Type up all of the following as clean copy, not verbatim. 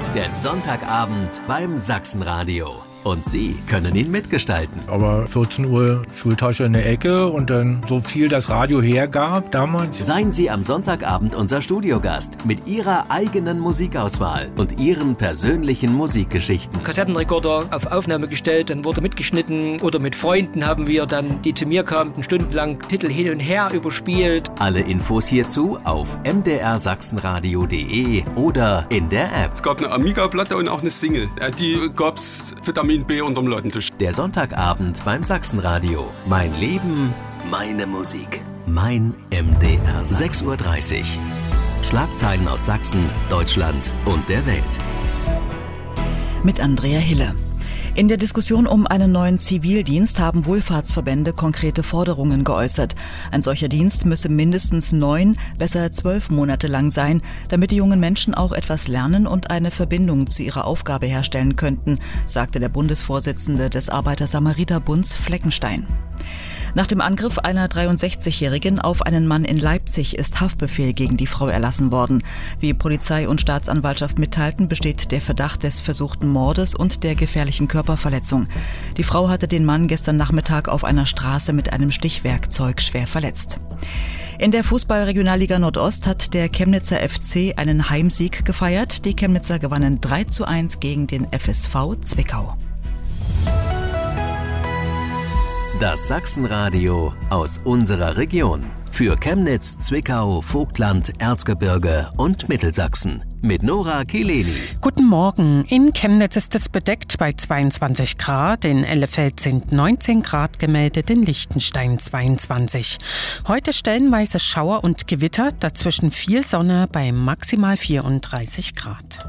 Der Sonntagabend beim Sachsenradio. Und Sie können ihn mitgestalten. Aber 14 Uhr Schultasche in der Ecke und dann so viel das Radio hergab damals. Seien Sie am Sonntagabend unser Studiogast mit Ihrer eigenen Musikauswahl und Ihren persönlichen Musikgeschichten. Kassettenrekorder auf Aufnahme gestellt, dann wurde mitgeschnitten oder mit Freunden haben wir dann, die zu mir kamen, stundenlang Titel hin und her überspielt. Alle Infos hierzu auf mdrsachsenradio.de oder in der App. Es gab eine Amiga-Platte und auch eine Single. Die gab's Vitamin B unterm Ladentisch. Der Sonntagabend beim Sachsenradio. Mein Leben, meine Musik. Mein MDR. 6:30 Uhr. Schlagzeilen aus Sachsen, Deutschland und der Welt. Mit Andrea Hille. In der Diskussion um einen neuen Zivildienst haben Wohlfahrtsverbände konkrete Forderungen geäußert. Ein solcher Dienst müsse mindestens 9, besser 12 Monate lang sein, damit die jungen Menschen auch etwas lernen und eine Verbindung zu ihrer Aufgabe herstellen könnten, sagte der Bundesvorsitzende des Arbeiter-Samariter-Bunds Fleckenstein. Nach dem Angriff einer 63-Jährigen auf einen Mann in Leipzig ist Haftbefehl gegen die Frau erlassen worden. Wie Polizei und Staatsanwaltschaft mitteilten, besteht der Verdacht des versuchten Mordes und der gefährlichen Körperverletzung. Die Frau hatte den Mann gestern Nachmittag auf einer Straße mit einem Stichwerkzeug schwer verletzt. In der Fußball-Regionalliga Nordost hat der Chemnitzer FC einen Heimsieg gefeiert. Die Chemnitzer gewannen 3:1 gegen den FSV Zwickau. Das Sachsenradio aus unserer Region. Für Chemnitz, Zwickau, Vogtland, Erzgebirge und Mittelsachsen. Mit Nora Kileni. Guten Morgen. In Chemnitz ist es bedeckt bei 22 Grad. In Ellefeld sind 19 Grad gemeldet, in Liechtenstein 22. Heute stellenweise Schauer und Gewitter, dazwischen viel Sonne bei maximal 34 Grad.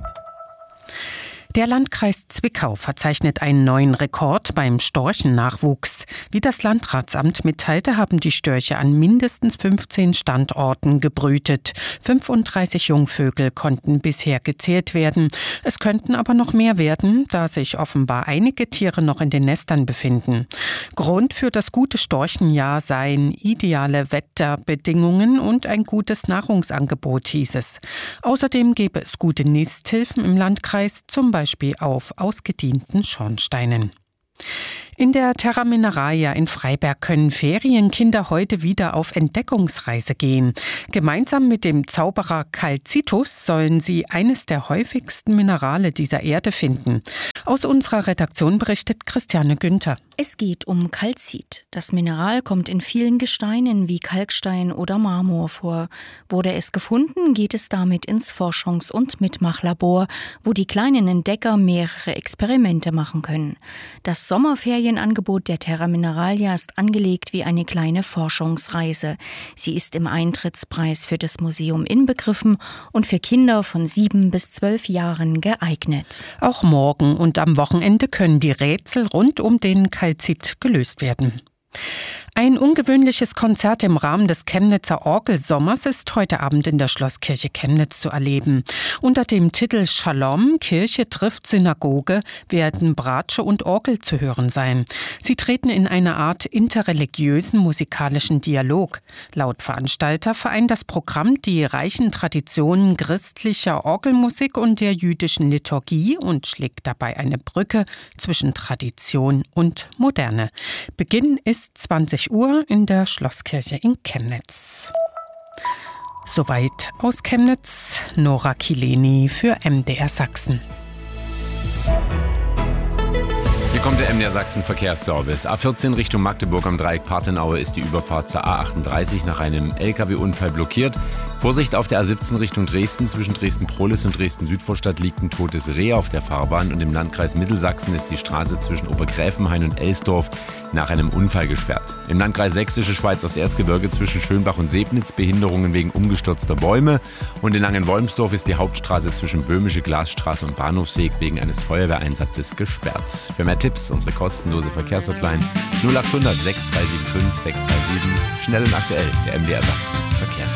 Der Landkreis Zwickau verzeichnet einen neuen Rekord beim Storchennachwuchs. Wie das Landratsamt mitteilte, haben die Störche an mindestens 15 Standorten gebrütet. 35 Jungvögel konnten bisher gezählt werden. Es könnten aber noch mehr werden, da sich offenbar einige Tiere noch in den Nestern befinden. Grund für das gute Storchenjahr seien ideale Wetterbedingungen und ein gutes Nahrungsangebot, hieß es. Außerdem gäbe es gute Nisthilfen im Landkreis, zum Beispiel auf ausgedienten Schornsteinen. In der Terra Mineralia in Freiberg können Ferienkinder heute wieder auf Entdeckungsreise gehen. Gemeinsam mit dem Zauberer Calcitus sollen sie eines der häufigsten Minerale dieser Erde finden. Aus unserer Redaktion berichtet Christiane Günther. Es geht um Calcit. Das Mineral kommt in vielen Gesteinen wie Kalkstein oder Marmor vor. Wurde es gefunden, geht es damit ins Forschungs- und Mitmachlabor, wo die kleinen Entdecker mehrere Experimente machen können. Das Sommerferienangebot der Terra Mineralia ist angelegt wie eine kleine Forschungsreise. Sie ist im Eintrittspreis für das Museum inbegriffen und für Kinder von 7 bis 12 Jahren geeignet. Auch morgen und am Wochenende können die Rätsel rund um den Calcit gelöst werden. Ein ungewöhnliches Konzert im Rahmen des Chemnitzer Orgelsommers ist heute Abend in der Schlosskirche Chemnitz zu erleben. Unter dem Titel Shalom, Kirche trifft Synagoge, werden Bratsche und Orgel zu hören sein. Sie treten in einer Art interreligiösen musikalischen Dialog. Laut Veranstalter vereint das Programm die reichen Traditionen christlicher Orgelmusik und der jüdischen Liturgie und schlägt dabei eine Brücke zwischen Tradition und Moderne. Beginn ist 20 Uhr in der Schlosskirche in Chemnitz. Soweit aus Chemnitz, Nora Kileni für MDR Sachsen. Hier kommt der MDR Sachsen Verkehrsservice. A14 Richtung Magdeburg am Dreieck Partenaue ist die Überfahrt zur A38 nach einem LKW-Unfall blockiert. Vorsicht auf der A17 Richtung Dresden. Zwischen Dresden-Prohlis und Dresden-Südvorstadt liegt ein totes Reh auf der Fahrbahn und im Landkreis Mittelsachsen ist die Straße zwischen Obergräfenhain und Elsdorf nach einem Unfall gesperrt. Im Landkreis Sächsische Schweiz Osterzgebirge zwischen Schönbach und Sebnitz Behinderungen wegen umgestürzter Bäume und in Langenwolmsdorf ist die Hauptstraße zwischen Böhmische Glasstraße und Bahnhofsweg wegen eines Feuerwehreinsatzes gesperrt. Für mehr Tipps unsere kostenlose Verkehrshotline 0800 6375 637. Schnell und aktuell, der MDR Sachsen Verkehrs.